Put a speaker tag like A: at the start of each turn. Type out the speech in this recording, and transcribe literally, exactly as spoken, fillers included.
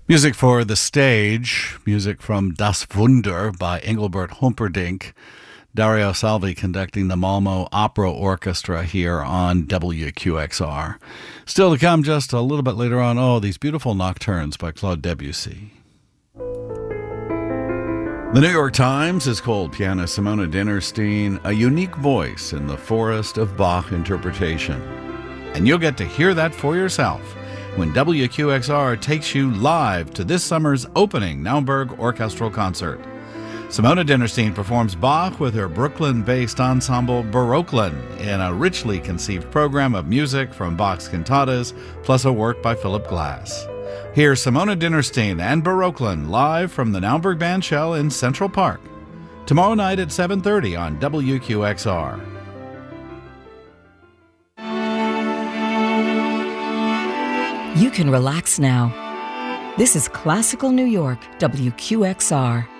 A: Music for the stage, music from Das Wunder by Engelbert Humperdinck. Dario Salvi conducting the Malmo Opera Orchestra here on W Q X R. Still to come just a little bit later on, oh, these beautiful nocturnes by Claude Debussy. The New York Times has called pianist Simona Dinnerstein a unique voice in the forest of Bach interpretation. And you'll get to hear that for yourself when W Q X R takes you live to this summer's opening Naumburg Orchestral Concert. Simona Dinnerstein performs Bach with her Brooklyn-based ensemble Baroquelin in a richly conceived program of music from Bach's cantatas, plus a work by Philip Glass. Hear Simona Dinnerstein and Baroquelin live from the Naumburg Bandshell in Central Park tomorrow night at seven thirty on W Q X R.
B: You can relax now. This is Classical New York, W Q X R.